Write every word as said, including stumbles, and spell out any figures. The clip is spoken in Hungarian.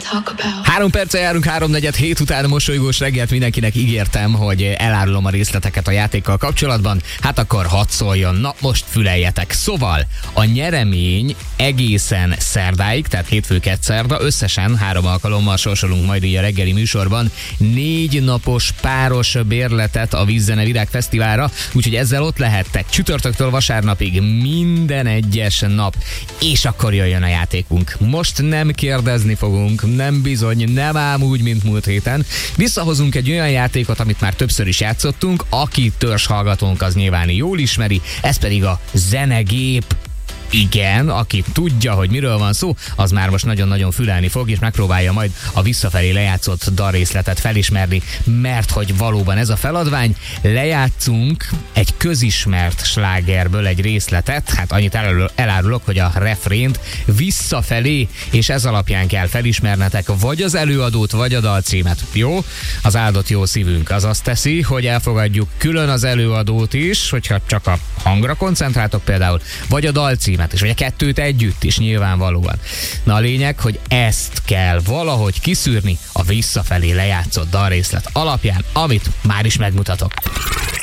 Három perccel járunk, háromnegyed hét után, mosolygós reggelt mindenkinek ígértem, hogy elárulom a részleteket a játékkal kapcsolatban. Hát akkor hadd szóljon, na most füleljetek. Szóval a nyeremény egészen szerdáig, tehát hétfő kedd szerda, összesen három alkalommal sorsolunk majd így a reggeli műsorban négy napos páros bérletet a Vízzene Virág Fesztiválra, úgyhogy ezzel ott lehettek csütörtöktől vasárnapig minden egyes nap, és akkor jöjjön a játékunk. Most nem kérdezni fogunk, nem bizony, nem ám úgy, mint múlt héten. Visszahozunk egy olyan játékot, amit már többször is játszottunk, aki törzshallgatónk, az nyilván jól ismeri, ez pedig a zenegép. Igen, aki tudja, hogy miről van szó, az már most nagyon-nagyon fülelni fog, és megpróbálja majd a visszafelé lejátszott dalrészletet felismerni, mert hogy valóban ez a feladvány. Lejátszunk egy közismert slágerből egy részletet, hát annyit elárulok, hogy a refrént visszafelé, és ez alapján kell felismernetek vagy az előadót, vagy a dalcímet. Jó? Az áldott jó szívünk az azt teszi, hogy elfogadjuk külön az előadót is, hogyha csak a hangra koncentráltok például, vagy a dalcímet is, vagy a kettőt együtt is nyilvánvalóan. Na a lényeg, hogy ezt kell valahogy kiszűrni a visszafelé lejátszott dalrészlet alapján, amit már is megmutatok.